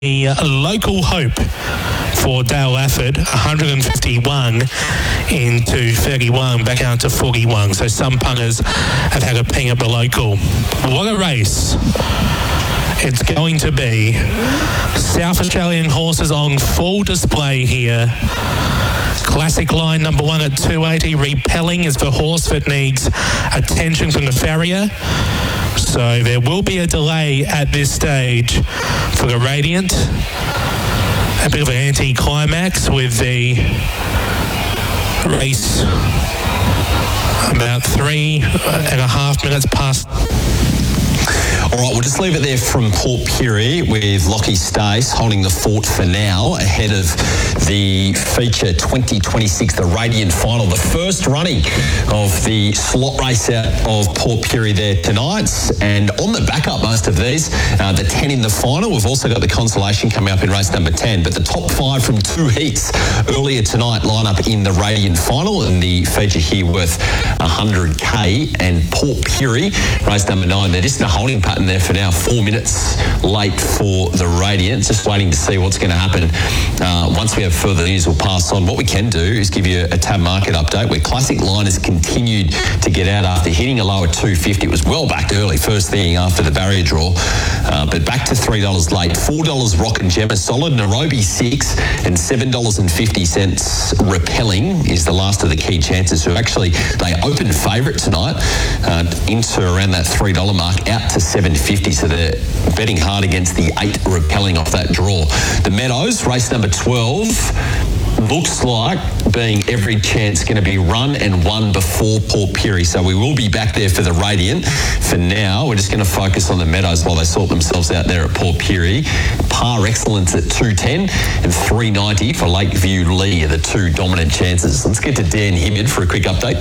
The local hope for Dale Afford, 151 into 31, back out to 41. So some punters have had a ping at the local. What a race it's going to be. South Australian horses on full display here. Classic line number 1 at 280, Repelling, is the horse that needs attention from the farrier. So there will be a delay at this stage for the Radiant. A bit of an anti-climax with the race about 3.5 minutes past. All right, we'll just leave it there from Port Pirie with Lockie Stace holding the fort for now ahead of the feature 2026, the Radiant Final, the first running of the slot race out of Port Pirie there tonight. And on the backup, most of these, the 10 in the final. We've also got the consolation coming up in race number 10. But the top 5 from 2 heats earlier tonight line up in the Radiant Final, and the feature here worth 100k. And Port Pirie, race number 9, they're just in a holding pattern there for now, 4 minutes late for the Radiant. Just waiting to see what's going to happen. Once we have further news, we'll pass on. What we can do is give you a tab market update where Classic Line has continued to get out after hitting a low at 250. It was well back early, first thing after the barrier draw, but back to $3 late. $4 Rock and Gemma solid, Nairobi 6, and $7.50 Repelling is the last of the key chances. So actually they opened favourite tonight into around that $3 mark, out to $7.50. So they're betting hard against the 8 Repelling off that draw. The Meadows, race number 12, looks like being every chance going to be run and won before Port Pirie. So we will be back there for the Radiant. For now, we're just going to focus on the Meadows while they sort themselves out there at Port Pirie. Par Excellence at 210 and 390 for Lakeview Lee are the 2 dominant chances. Let's get to Dan Hibbard for a quick update.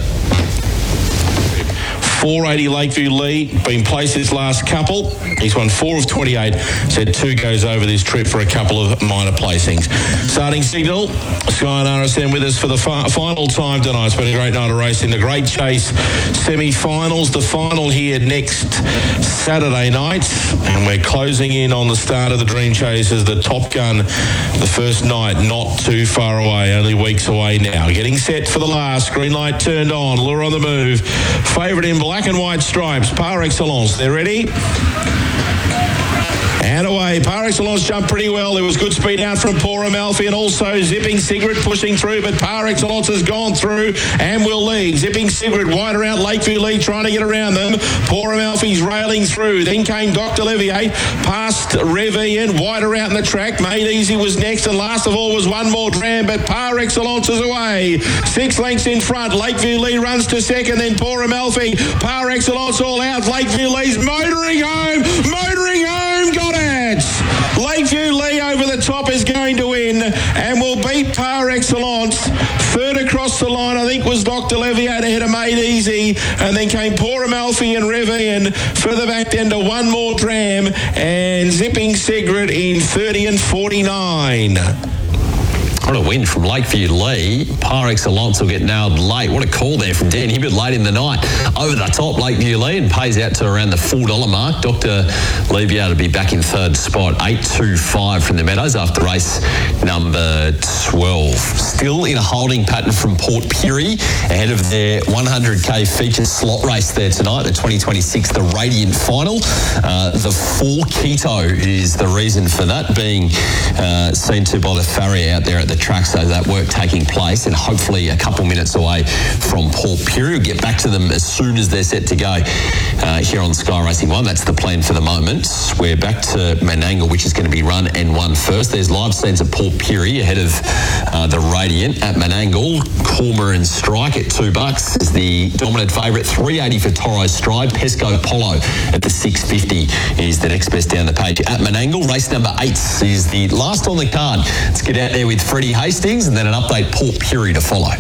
480 Lakeview Lee, been placed his last couple. He's won 4 of 28, said 2 goes over this trip for a couple of minor placings. Starting signal, Sky and RSN with us for the final time tonight. It's been a great night of racing. The Great Chase semi-finals, the final here next Saturday night. And we're closing in on the start of the Dream Chase as the Top Gun, the first night, not too far away, only weeks away now. Getting set for the last, green light turned on, lure on the move. Favourite in black and white stripes, Par Excellence. They're ready? And away. Par Excellence jumped pretty well. There was good speed out from Poor Amalfi and also Zipping Sigrid pushing through, but Par Excellence has gone through and will lead. Zipping Sigrid wide around Lakeview Lee trying to get around them. Poor Amalfi's railing through. Then came Dr. Levier past Revy and wide around the track. Made Easy was next, and last of all was One More Dram, but Par Excellence is away. 6 lengths in front. Lakeview Lee runs to second, then Poor Amalfi. Par Excellence all out. Lakeview Lee's motoring home, got it. Lakeview Lee over the top is going to win and will beat Par Excellence. Third across the line, I think, was Dr. Levier ahead of Made Easy, and then came Poor Amalfi and Revy, and further back then to One More Dram and Zipping Sigrid in 30 and 49. What a win from Lakeview Lee. Par Excellence will get nailed late. What a call there from Dan Hibbard late in the night. Over the top, Lakeview Lee, and pays out to around the $4 mark. Dr. Levier to be back in third spot. 8.25 from the Meadows after race number 12. Still in a holding pattern from Port Pirie ahead of their 100k feature slot race there tonight, the 2026, the Radiant Final. The 4 Keto is the reason for that, being seen to by the farrier out there at the track, so that work taking place, and hopefully a couple minutes away from Port Pirie. We'll get back to them as soon as they're set to go here on Sky Racing 1. That's the plan for the moment. We're back to Menangle, which is going to be run and won first. There's live scenes at Port Pirie ahead of the Radiant. At Menangle, Cormorant Strike at $2 is the dominant favourite. 380 for Toro Stride. Pesco Polo at the 650 is the next best down the page. At Menangle, race number 8 is the last on the card. Let's get out there with Freddie Hastings and then an update Port Pirie to follow.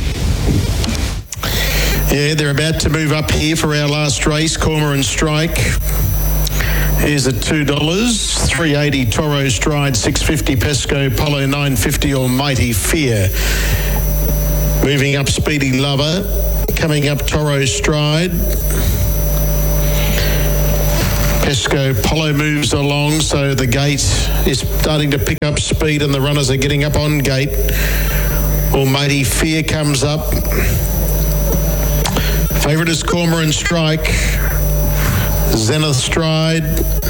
Yeah, they're about to move up here for our last race, Cormorant Strike. Here's at $2, 380 Toro Stride, 650 Pesco Polo, 950 Almighty Fear. Moving up Speedy Lover, coming up Toro Stride. Pesco Polo moves along, so the gate is starting to pick up speed and the runners are getting up on gate. Almighty Fear comes up. Favourite is Cormorant Strike. Zenith Stride.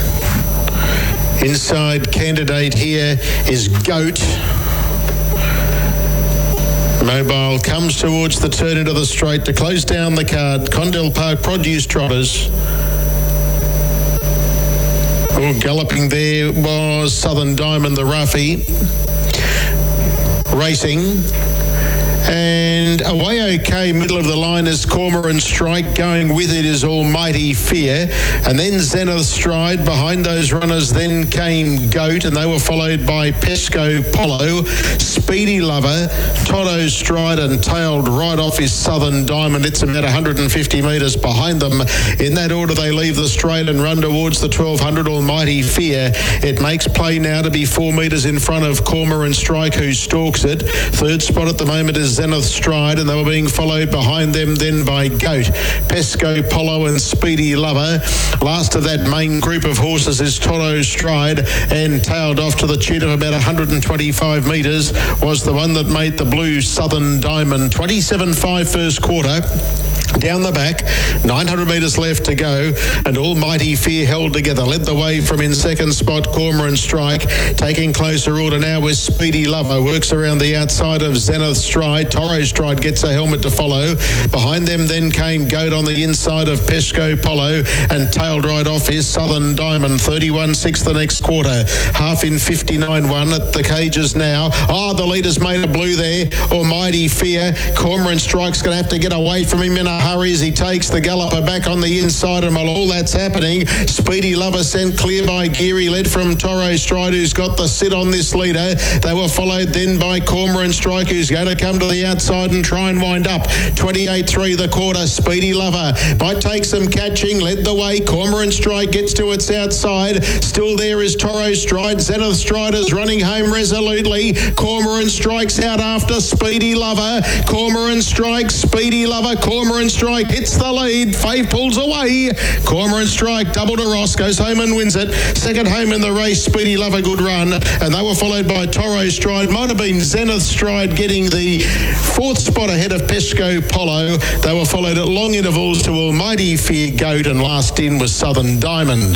Inside candidate here is Goat. Mobile comes towards the turn into the straight to close down the card. Condell Park Produce Trotters. Galloping there was Southern Diamond, the roughie. Racing. And away okay, middle of the line is Cormorant Strike. Going with it is Almighty Fear. And then Zenith Stride. Behind those runners then came Goat, and they were followed by Pesco Polo, Speedy Lover, Toto Stride, and tailed right off is Southern Diamond. It's about 150 metres behind them. In that order, they leave the straight and run towards the 1200 Almighty Fear. It makes play now to be 4 metres in front of Cormorant Strike, who stalks it. Third spot at the moment is Zenith Stride, and they were being followed behind them then by Goat, Pesco Polo, and Speedy Lover. Last of that main group of horses is Toto Stride, and tailed off to the tune of about 125 metres was the one that made the blue Southern Diamond. 27.5 first quarter. Down the back, 900 metres left to go, and Almighty Fear held together. Led the way from in second spot, Cormorant Strike. Taking closer order now with Speedy Lover. Works around the outside of Zenith Stride. Toro Stride gets a helmet to follow. Behind them then came Goat on the inside of Pesco Polo, and tailed right off is Southern Diamond. 31.6 the next quarter. Half in 59.1 at the cages now. Oh, the leader's made a blue there. Almighty Fear. Cormorant Strike's going to have to get away from him in a hurry as he takes the galloper back on the inside, and while all that's happening, Speedy Lover sent clear by Geary, led from Toro Stride, who's got the sit on this leader. They were followed then by Cormorant Strike, who's going to come to the outside and try and wind up. 28.3 the quarter. Speedy Lover might take some catching, led the way. Cormorant Strike gets to its outside. Still there is Toro Stride. Zenith Stride is running home resolutely. Cormorant Strike's out after Speedy Lover. Cormorant Strike, Speedy Lover, Cormorant Strike hits the lead. Fave pulls away. Cormorant Strike double to Ross, goes home and wins it. Second home in the race, Speedy Lover, good run. And they were followed by Toro Stride. Might have been Zenith Stride getting the fourth spot ahead of Pesco Polo. They were followed at long intervals to Almighty Fear, Goat, and last in was Southern Diamond.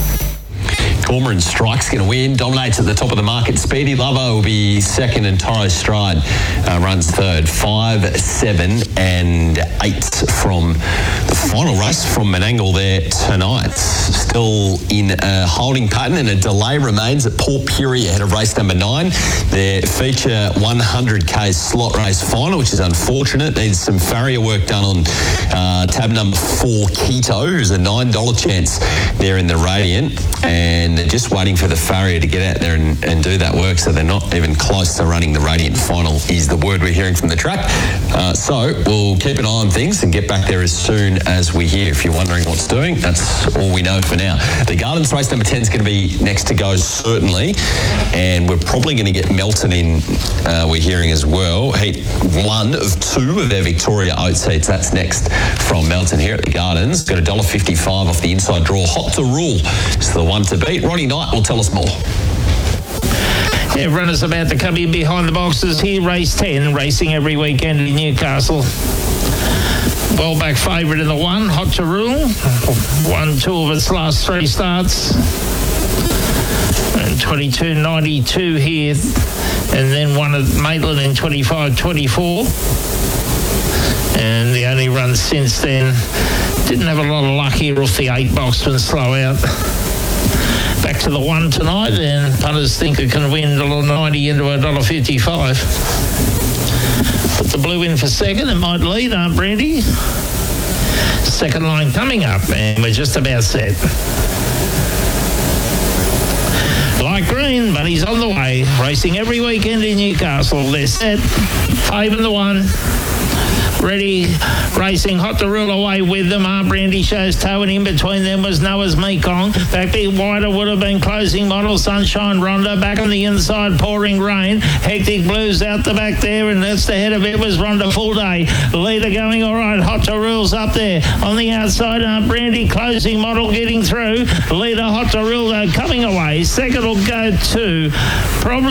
Cormorant Strike's going to win, dominates at the top of the market. Speedy Lover will be second, and Toro Stride runs third. 5, 7 and 8 from the final race from Menangle there tonight. Still in a holding pattern, and a delay remains at Port Pirie ahead of race number 9. Their feature 100k slot race final, which is unfortunate. Needs some farrier work done on tab number 4, Keto, who's a $9 chance there in the Radiant, and they're just waiting for the farrier to get out there and do that work, so they're not even close to running the Radiant final, is the word we're hearing from the track. So we'll keep an eye on things and get back there as soon as we hear. If you're wondering what's doing, that's all we know for now. The Gardens race number 10 is going to be next to go, certainly, and we're probably going to get Melton in, we're hearing as well. Heat 1 of 2 of their Victoria Oats heats. That's next from Melton here at the Gardens. Got $1.55 off the inside draw. Hot to Rule is the one to beat. Ronnie Knight will tell us more. Yeah, runners about to come in behind the boxes here. Race 10, racing every weekend in Newcastle. Well back favourite in the 1, Hot to Rule. Won 2 of its last 3 starts. And 22.92 here. And then one at Maitland in 25.24. And the only run since then. Didn't have a lot of luck here off the 8 box and slow out. Back to the 1 tonight, and punters think it can win $1.90 into $1.55. Put the blue in for second. It might lead, Aunt Brandy. Second line coming up, and we're just about set. Light green. in, but he's on the way. Racing every weekend in Newcastle. They're set. 5 and the 1. Ready, racing, Hot to Rule away with them. Brandy shows toe, and in between them was Noah's Mekong. Back there wider would have been Closing Model, Sunshine Rhonda. Back on the inside, Pouring Rain. Hectic Blues out the back there, and that's the head of it was Rhonda Full Day. Leader going all right. Hot to Rule's up there. On the outside, Brandy, Closing Model getting through. Leader Hot to Rule coming away. Second will go to probably